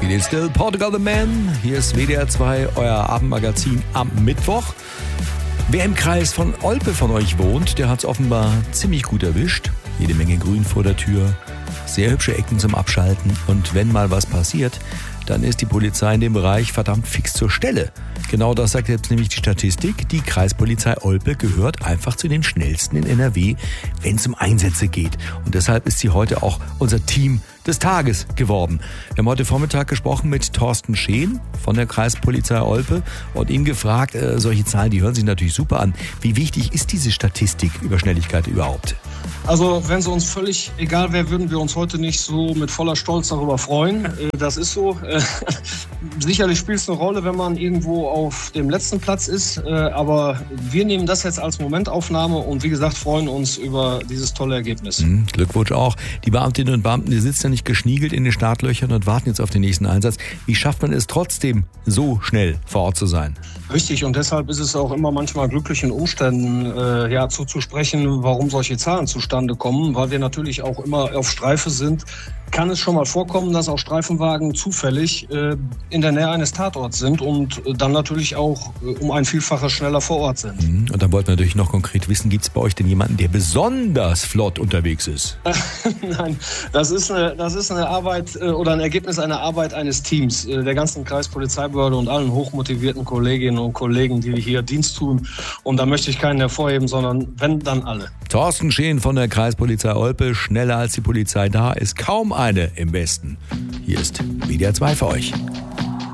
Feel It Still, Portugal the Man. Hier ist WDR 2, euer Abendmagazin am Mittwoch. Wer im Kreis von Olpe von euch wohnt, der hat es offenbar ziemlich gut erwischt. Jede Menge Grün vor der Tür, sehr hübsche Ecken zum Abschalten. Und wenn mal was passiert, dann ist die Polizei in dem Bereich verdammt fix zur Stelle. Genau das sagt jetzt nämlich die Statistik. Die Kreispolizei Olpe gehört einfach zu den schnellsten in NRW, wenn es um Einsätze geht. Und deshalb ist sie heute auch unser Team des Tages geworden. Wir haben heute Vormittag gesprochen mit Thorsten Scheen von der Kreispolizei Olpe und ihn gefragt, solche Zahlen, die hören sich natürlich super an. Wie wichtig ist diese Statistik über Schnelligkeit überhaupt? Also wenn sie uns völlig egal wäre, würden wir uns heute nicht so mit voller Stolz darüber freuen. Das ist so. Sicherlich spielt es eine Rolle, wenn man irgendwo auf dem letzten Platz ist. Aber wir nehmen das jetzt als Momentaufnahme und wie gesagt freuen uns über dieses tolle Ergebnis. Glückwunsch auch. Die Beamtinnen und Beamten, die sitzen ja nicht geschniegelt in den Startlöchern und warten jetzt auf den nächsten Einsatz. Wie schafft man es trotzdem, so schnell vor Ort zu sein? Richtig, und deshalb ist es auch immer manchmal glücklichen Umständen zuzusprechen, warum solche Zahlen zustande kommen, weil wir natürlich auch immer auf Streife sind. Kann es schon mal vorkommen, dass auch Streifenwagen zufällig in der Nähe eines Tatorts sind und dann natürlich auch um ein Vielfaches schneller vor Ort sind. Und dann wollten wir natürlich noch konkret wissen, gibt es bei euch denn jemanden, der besonders flott unterwegs ist? Nein, das ist eine Arbeit oder ein Ergebnis einer Arbeit eines Teams, der ganzen Kreispolizeibehörde und allen hochmotivierten Kolleginnen und Kollegen, die hier Dienst tun. Und da möchte ich keinen hervorheben, sondern wenn, dann alle. Thorsten Scheen von der Kreispolizei Olpe, schneller als die Polizei da ist kaum eine im Westen. Hier ist WDR 2 für euch.